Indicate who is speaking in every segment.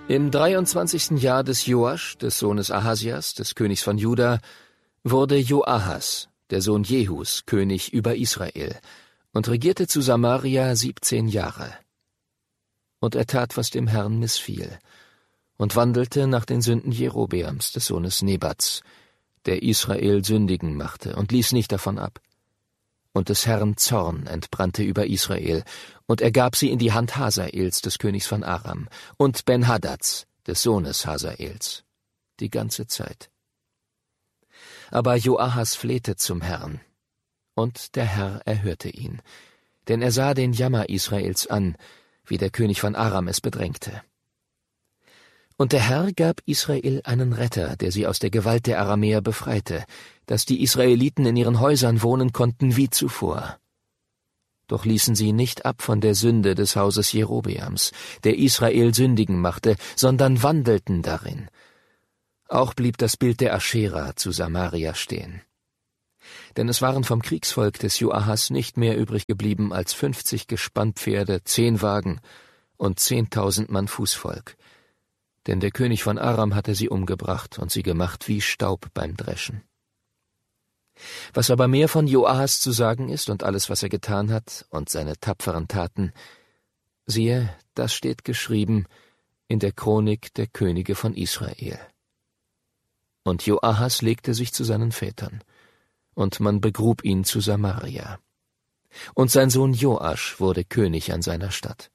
Speaker 1: Im 23. Jahr des Joasch, des Sohnes Ahasias, des Königs von Juda, wurde Joahas, der Sohn Jehus, König über Israel und regierte zu Samaria 17 Jahre. Und er tat, was dem Herrn missfiel, und wandelte nach den Sünden Jerobeams, des Sohnes Nebats, der Israel sündigen machte, und ließ nicht davon ab. Und des Herrn Zorn entbrannte über Israel, und er gab sie in die Hand Hasaels, des Königs von Aram, und Ben-Hadads, des Sohnes Hasaels, die ganze Zeit. Aber Joahas flehte zum Herrn, und der Herr erhörte ihn, denn er sah den Jammer Israels an, wie der König von Aram es bedrängte. Und der Herr gab Israel einen Retter, der sie aus der Gewalt der Aramäer befreite, dass die Israeliten in ihren Häusern wohnen konnten wie zuvor. Doch ließen sie nicht ab von der Sünde des Hauses Jerobeams, der Israel sündigen machte, sondern wandelten darin. Auch blieb das Bild der Aschera zu Samaria stehen. Denn es waren vom Kriegsvolk des Joahas nicht mehr übrig geblieben als 50 Gespannpferde, 10 Wagen und 10.000 Mann Fußvolk. Denn der König von Aram hatte sie umgebracht und sie gemacht wie Staub beim Dreschen. Was aber mehr von Joahas zu sagen ist und alles, was er getan hat und seine tapferen Taten, siehe, das steht geschrieben in der Chronik der Könige von Israel. Und Joahas legte sich zu seinen Vätern, und man begrub ihn zu Samaria. Und sein Sohn Joasch wurde König an seiner Stadt.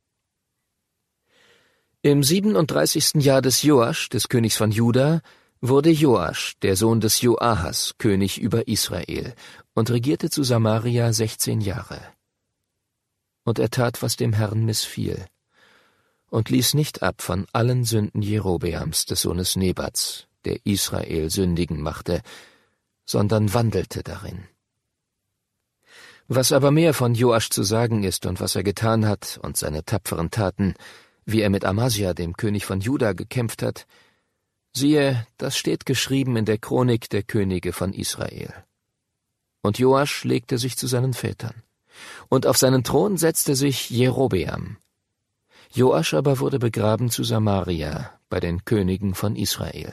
Speaker 1: Im 37. Jahr des Joasch, des Königs von Juda, wurde Joasch, der Sohn des Joahas, König über Israel und regierte zu Samaria 16 Jahre. Und er tat, was dem Herrn missfiel, und ließ nicht ab von allen Sünden Jerobeams, des Sohnes Nebats, der Israel sündigen machte, sondern wandelte darin. Was aber mehr von Joasch zu sagen ist und was er getan hat und seine tapferen Taten, wie er mit Amasia, dem König von Juda, gekämpft hat, siehe, das steht geschrieben in der Chronik der Könige von Israel. Und Joasch legte sich zu seinen Vätern, und auf seinen Thron setzte sich Jerobeam. Joasch aber wurde begraben zu Samaria bei den Königen von Israel.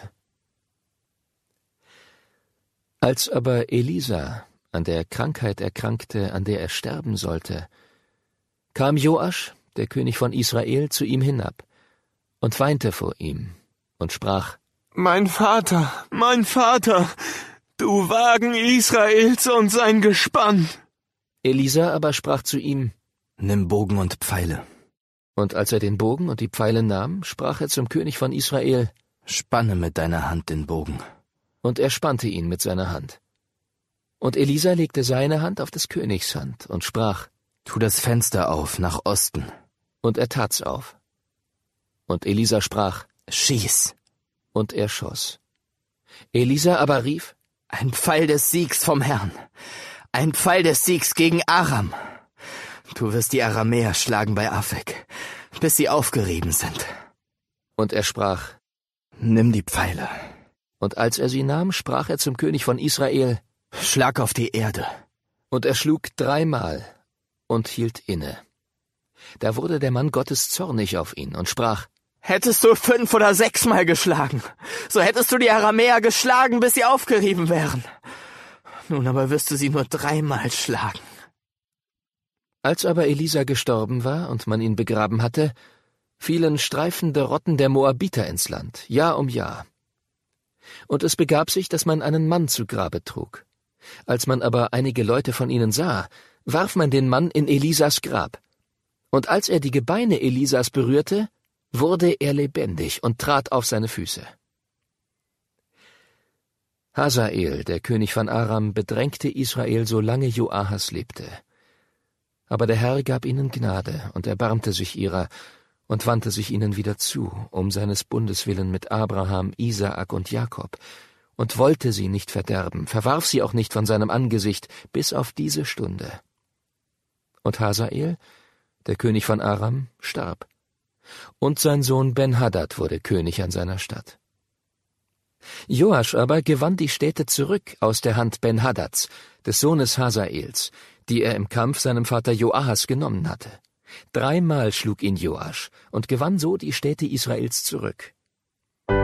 Speaker 1: Als aber Elisa an der Krankheit erkrankte, an der er sterben sollte, kam Joasch, der König von Israel, zu ihm hinab und weinte vor ihm und sprach:
Speaker 2: Mein Vater, du Wagen Israels und sein Gespann.
Speaker 1: Elisa aber sprach zu ihm:
Speaker 3: Nimm Bogen und Pfeile.
Speaker 1: Und als er den Bogen und die Pfeile nahm, sprach er zum König von Israel:
Speaker 3: Spanne mit deiner Hand den Bogen.
Speaker 1: Und er spannte ihn mit seiner Hand. Und Elisa legte seine Hand auf des Königs Hand und sprach:
Speaker 3: Tu das Fenster auf nach Osten.
Speaker 1: Und er tat's auf. Und Elisa sprach:
Speaker 3: Schieß.
Speaker 1: Und er schoss. Elisa aber rief:
Speaker 3: Ein Pfeil des Siegs vom Herrn. Ein Pfeil des Siegs gegen Aram. Du wirst die Aramäer schlagen bei Afek, bis sie aufgerieben sind.
Speaker 1: Und er sprach:
Speaker 3: Nimm die Pfeile.
Speaker 1: Und als er sie nahm, sprach er zum König von Israel:
Speaker 3: Schlag auf die Erde.
Speaker 1: Und er schlug 3-mal und hielt inne. Da wurde der Mann Gottes zornig auf ihn und sprach:
Speaker 3: Hättest du 5 oder 6-mal geschlagen, so hättest du die Aramäer geschlagen, bis sie aufgerieben wären. Nun aber wirst du sie nur 3-mal schlagen.
Speaker 1: Als aber Elisa gestorben war und man ihn begraben hatte, fielen streifende Rotten der Moabiter ins Land, Jahr um Jahr. Und es begab sich, dass man einen Mann zu Grabe trug. Als man aber einige Leute von ihnen sah, warf man den Mann in Elisas Grab. Und als er die Gebeine Elisas berührte, wurde er lebendig und trat auf seine Füße. Hasael, der König von Aram, bedrängte Israel, solange Joahas lebte. Aber der Herr gab ihnen Gnade und erbarmte sich ihrer und wandte sich ihnen wieder zu, um seines Bundes willen mit Abraham, Isaak und Jakob, und wollte sie nicht verderben, verwarf sie auch nicht von seinem Angesicht, bis auf diese Stunde. Und Hasael, der König von Aram, starb, und sein Sohn Ben-Hadad wurde König an seiner Stadt. Joasch aber gewann die Städte zurück aus der Hand Ben-Hadads, des Sohnes Hasaels, die er im Kampf seinem Vater Joahas genommen hatte. 3-mal schlug ihn Joasch und gewann so die Städte Israels zurück.